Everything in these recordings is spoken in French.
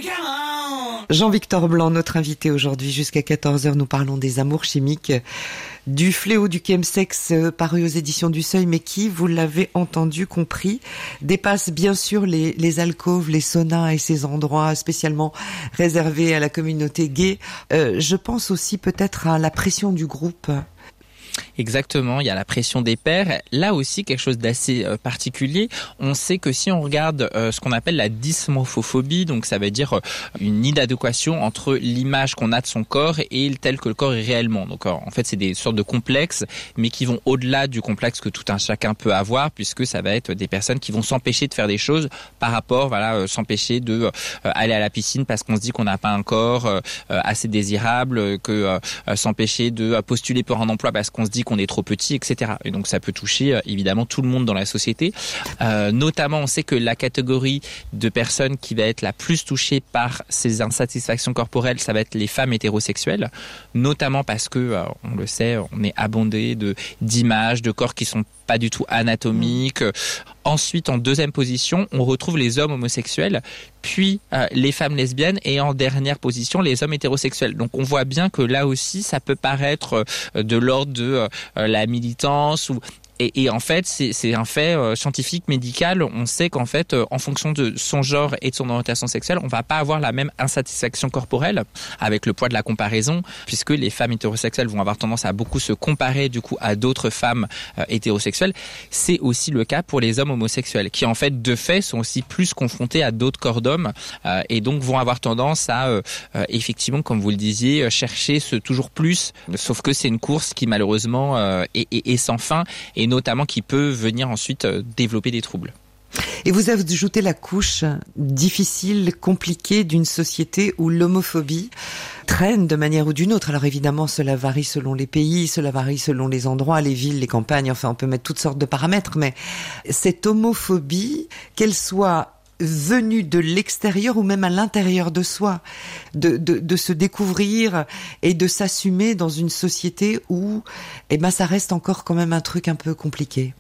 Jean-Victor Blanc, notre invité aujourd'hui jusqu'à 14h, nous parlons des amours chimiques, du fléau du chemsex paru aux éditions du Seuil, mais qui, vous l'avez entendu, compris, dépasse bien sûr les alcôves, les saunas et ces endroits spécialement réservés à la communauté gay. Je pense aussi peut-être à la pression du groupe. Exactement, il y a la pression des pairs. Là aussi, quelque chose d'assez particulier. On sait que si on regarde ce qu'on appelle la dysmorphophobie, donc ça veut dire une inadéquation entre l'image qu'on a de son corps et tel que le corps est réellement. Donc en fait, c'est des sortes de complexes, mais qui vont au-delà du complexe que tout un chacun peut avoir, puisque ça va être des personnes qui vont s'empêcher de faire des choses par rapport, s'empêcher de aller à la piscine parce qu'on se dit qu'on n'a pas un corps assez désirable, que s'empêcher de postuler pour un emploi parce qu'on se dit qu'on est trop petit, etc. Et donc ça peut toucher évidemment tout le monde dans la société. Notamment, on sait que la catégorie de personnes qui va être la plus touchée par ces insatisfactions corporelles, ça va être les femmes hétérosexuelles, notamment parce que, on le sait, on est abondé d'images, de corps qui sont pas du tout anatomiques. Ensuite, en deuxième position, on retrouve les hommes homosexuels, puis les femmes lesbiennes et en dernière position, les hommes hétérosexuels. Donc on voit bien que là aussi, ça peut paraître de l'ordre de la militance et en fait, c'est un fait scientifique, médical. On sait qu'en fait, en fonction de son genre et de son orientation sexuelle, on va pas avoir la même insatisfaction corporelle avec le poids de la comparaison, puisque les femmes hétérosexuelles vont avoir tendance à beaucoup se comparer du coup à d'autres femmes hétérosexuelles. C'est aussi le cas pour les hommes homosexuels, qui en fait, de fait, sont aussi plus confrontés à d'autres corps d'hommes et donc vont avoir tendance à, effectivement, comme vous le disiez, chercher ce toujours plus. Sauf que c'est une course qui malheureusement est sans fin et notamment qui peut venir ensuite développer des troubles. Et vous ajoutez la couche difficile, compliquée d'une société où l'homophobie traîne de manière ou d'une autre. Alors évidemment, cela varie selon les pays, cela varie selon les endroits, les villes, les campagnes, enfin on peut mettre toutes sortes de paramètres, mais cette homophobie, qu'elle soit venue de l'extérieur ou même à l'intérieur de soi, de se découvrir et de s'assumer dans une société où ça reste encore quand même un truc un peu compliqué.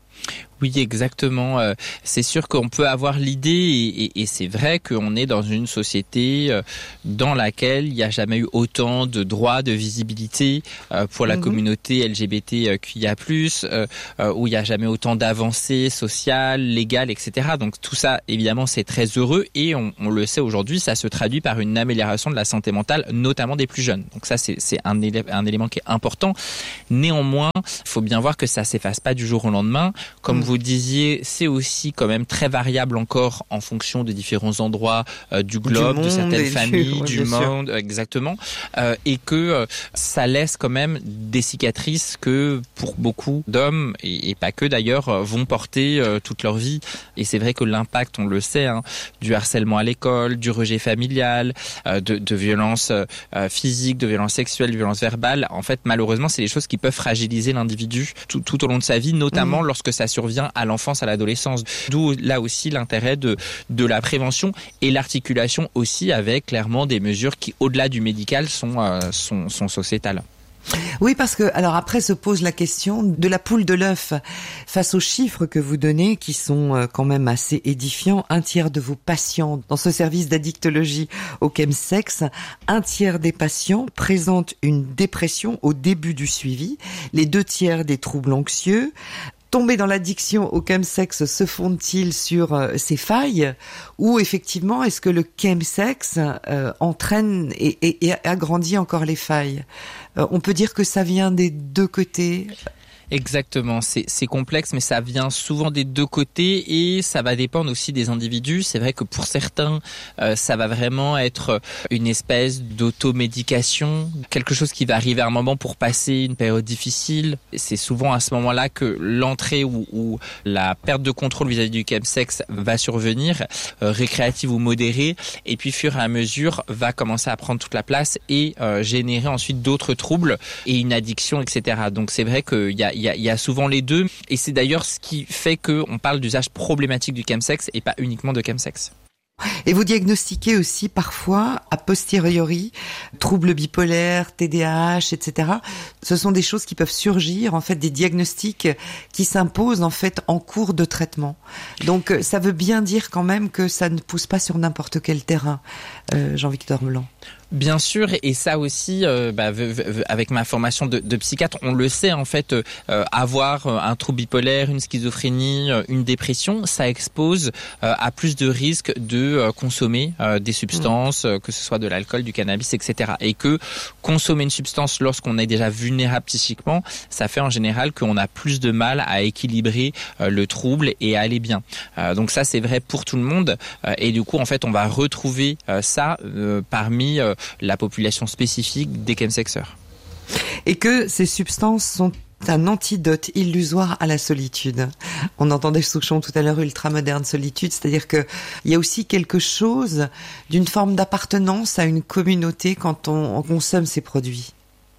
Oui, exactement. C'est sûr qu'on peut avoir l'idée, et c'est vrai qu'on est dans une société dans laquelle il n'y a jamais eu autant de droits, de visibilité pour la communauté LGBTQIA+, où il n'y a jamais autant d'avancées sociales, légales, etc. Donc tout ça, évidemment, c'est très heureux, et on le sait aujourd'hui, ça se traduit par une amélioration de la santé mentale, notamment des plus jeunes. Donc ça, c'est un élément qui est important. Néanmoins, il faut bien voir que ça s'efface pas du jour au lendemain. Comme vous disiez, c'est aussi quand même très variable encore en fonction de différents endroits du globe, de certaines familles, du monde, exactement, et que ça laisse quand même des cicatrices que pour beaucoup d'hommes, et pas que d'ailleurs, vont porter toute leur vie. Et c'est vrai que l'impact, on le sait, du harcèlement à l'école, du rejet familial, de violences physiques, de violences sexuelles, de violences verbales, en fait, malheureusement, c'est des choses qui peuvent fragiliser l'individu tout au long de sa vie, notamment lorsque ça survient à l'enfance, à l'adolescence. D'où là aussi l'intérêt de la prévention et l'articulation aussi avec clairement des mesures qui, au-delà du médical, sont sociétales. Oui, parce que alors après se pose la question de la poule de l'œuf face aux chiffres que vous donnez, qui sont quand même assez édifiants. 1/3 de vos patients dans ce service d'addictologie au chemsex, 1/3 des patients présentent une dépression au début du suivi, les 2/3 des troubles anxieux. Tomber dans l'addiction au chemsex se fonde-t-il sur ces failles, ou effectivement est-ce que le chemsex entraîne et agrandit encore les failles? On peut dire que ça vient des deux côtés. Exactement, c'est complexe, mais ça vient souvent des deux côtés et ça va dépendre aussi des individus. C'est vrai que pour certains, ça va vraiment être une espèce d'automédication, quelque chose qui va arriver à un moment pour passer une période difficile. C'est souvent à ce moment-là que l'entrée ou la perte de contrôle vis-à-vis du chemsex va survenir, récréative ou modérée, et puis fur et à mesure va commencer à prendre toute la place et générer ensuite d'autres troubles et une addiction, etc. Donc c'est vrai qu'il y a souvent les deux, et c'est d'ailleurs ce qui fait qu'on parle d'usage problématique du chemsex et pas uniquement de chemsex. Et vous diagnostiquez aussi parfois, a posteriori, troubles bipolaires, TDAH, etc. Ce sont des choses qui peuvent surgir, en fait, des diagnostics qui s'imposent, en fait, en cours de traitement. Donc, ça veut bien dire quand même que ça ne pousse pas sur n'importe quel terrain, Jean-Victor Blanc. Bien sûr, et ça aussi, avec ma formation de psychiatre, on le sait en fait, avoir un trouble bipolaire, une schizophrénie, une dépression, ça expose à plus de risques de consommer des substances, que ce soit de l'alcool, du cannabis, etc. Et que consommer une substance lorsqu'on est déjà vulnérable psychiquement, ça fait en général qu'on a plus de mal à équilibrer le trouble et à aller bien. Donc ça, c'est vrai pour tout le monde. Et du coup, en fait, on va retrouver ça parmi la population spécifique des chemsexeurs. Et que ces substances sont un antidote illusoire à la solitude. On entendait Souchon tout à l'heure, ultramoderne solitude, c'est-à-dire que il y a aussi quelque chose d'une forme d'appartenance à une communauté quand on consomme ces produits.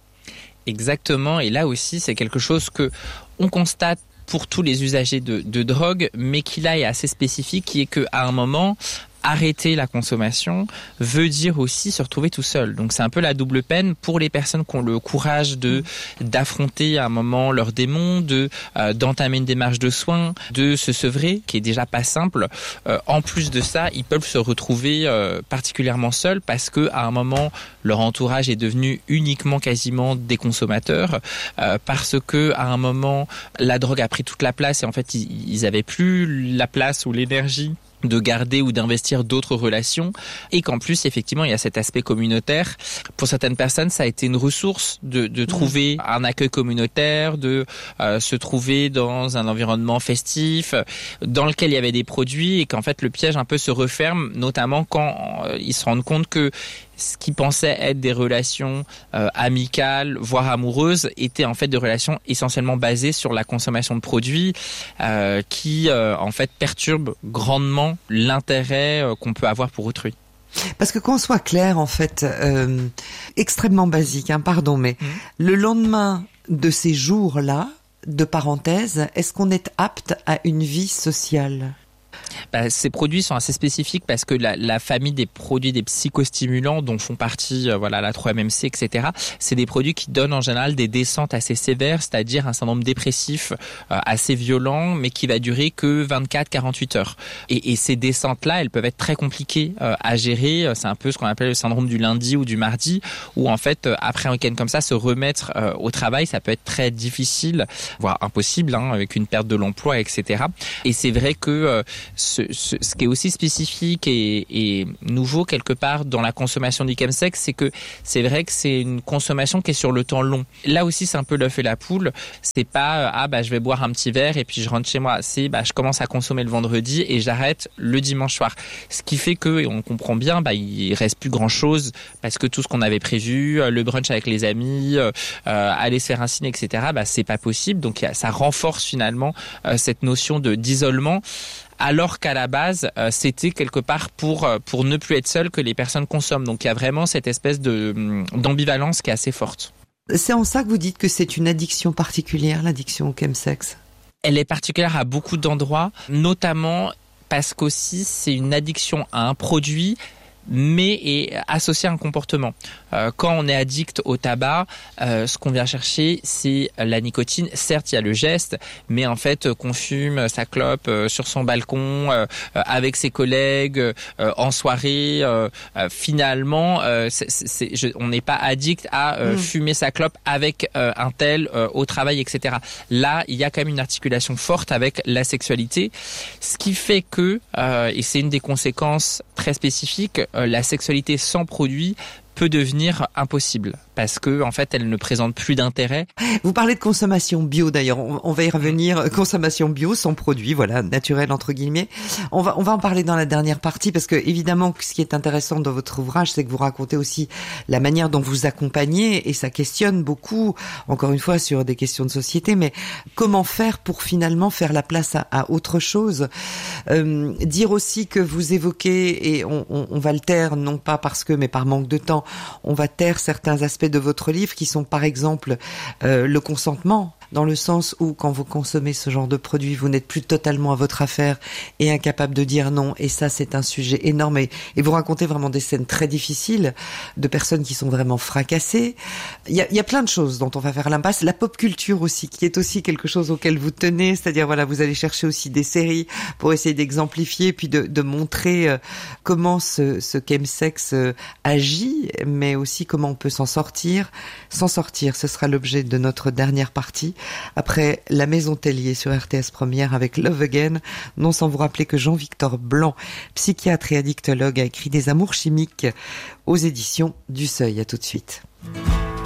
Exactement, et là aussi c'est quelque chose que on constate pour tous les usagers de drogue, mais qui là est assez spécifique, qui est qu'à un moment, arrêter la consommation veut dire aussi se retrouver tout seul. Donc c'est un peu la double peine pour les personnes qui ont le courage d'affronter à un moment leurs démons, d'entamer une démarche de soins, de se sevrer, qui est déjà pas simple. En plus de ça, ils peuvent se retrouver particulièrement seuls parce que à un moment leur entourage est devenu uniquement quasiment des consommateurs, parce que à un moment la drogue a pris toute la place et en fait ils avaient plus la place ou l'énergie de garder ou d'investir d'autres relations, et qu'en plus effectivement il y a cet aspect communautaire. Pour certaines personnes, ça a été une ressource de trouver un accueil communautaire, de se trouver dans un environnement festif dans lequel il y avait des produits, et qu'en fait le piège un peu se referme, notamment quand ils se rendent compte que ce qui pensait être des relations amicales, voire amoureuses, étaient en fait des relations essentiellement basées sur la consommation de produits qui en fait perturbent grandement l'intérêt qu'on peut avoir pour autrui. Parce que qu'on soit clair, en fait, extrêmement basique, pardon, mais le lendemain de ces jours-là, de parenthèse, est-ce qu'on est apte à une vie sociale ? Ces produits sont assez spécifiques parce que la famille des produits des psychostimulants dont font partie la 3-MMC, etc., c'est des produits qui donnent en général des descentes assez sévères, c'est-à-dire un syndrome dépressif assez violent, mais qui va durer que 24-48 heures. Et ces descentes-là, elles peuvent être très compliquées à gérer. C'est un peu ce qu'on appelle le syndrome du lundi ou du mardi, où en fait, après un week-end comme ça, se remettre au travail, ça peut être très difficile, voire impossible, avec une perte de l'emploi, etc. Et c'est vrai que ce qui est aussi spécifique et nouveau quelque part dans la consommation du chemsex, c'est que c'est vrai que c'est une consommation qui est sur le temps long. Là aussi, c'est un peu l'œuf et la poule. C'est pas je vais boire un petit verre et puis je rentre chez moi. C'est je commence à consommer le vendredi et j'arrête le dimanche soir. Ce qui fait que, et on comprend bien, il reste plus grand chose parce que tout ce qu'on avait prévu, le brunch avec les amis, aller se faire un ciné, etc., c'est pas possible. Donc ça renforce finalement cette notion d'isolement. Alors qu'à la base, c'était quelque part pour ne plus être seul que les personnes consomment. Donc il y a vraiment cette espèce d'ambivalence qui est assez forte. C'est en ça que vous dites que c'est une addiction particulière, l'addiction au chemsex ? Elle est particulière à beaucoup d'endroits, notamment parce qu'aussi c'est une addiction à un produit, mais est associé à un comportement. Quand on est addict au tabac, ce qu'on vient chercher, c'est la nicotine. Certes, il y a le geste, mais en fait, qu'on fume sa clope sur son balcon, avec ses collègues, en soirée, finalement, on n'est pas addict à fumer sa clope avec un tel au travail, etc. Là, il y a quand même une articulation forte avec la sexualité, ce qui fait que, et c'est une des conséquences très spécifiques, la sexualité sans produit peut devenir impossible parce que en fait elle ne présente plus d'intérêt. Vous parlez de consommation bio d'ailleurs, on va y revenir. Consommation bio sans produit, naturel entre guillemets. On va en parler dans la dernière partie parce que évidemment ce qui est intéressant dans votre ouvrage, c'est que vous racontez aussi la manière dont vous accompagnez et ça questionne beaucoup, encore une fois sur des questions de société, mais comment faire pour finalement faire la place à autre chose. Dire aussi que vous évoquez, et on va le taire non pas parce que mais par manque de temps, on va taire certains aspects de votre livre qui sont par exemple le consentement. dans le sens où quand vous consommez ce genre de produit, vous n'êtes plus totalement à votre affaire et incapable de dire non. Et ça, c'est un sujet énorme. Et vous racontez vraiment des scènes très difficiles de personnes qui sont vraiment fracassées. Il y a plein de choses dont on va faire l'impasse. La pop culture aussi, qui est aussi quelque chose auquel vous tenez. C'est-à-dire, voilà, vous allez chercher aussi des séries pour essayer d'exemplifier, puis de montrer comment ce chemsex agit, mais aussi comment on peut s'en sortir. S'en sortir, ce sera l'objet de notre dernière partie. Après La Maison Tellier sur RTS Première avec Love Again, non sans vous rappeler que Jean-Victor Blanc, psychiatre et addictologue, a écrit Des amours chimiques aux éditions du Seuil. À tout de suite.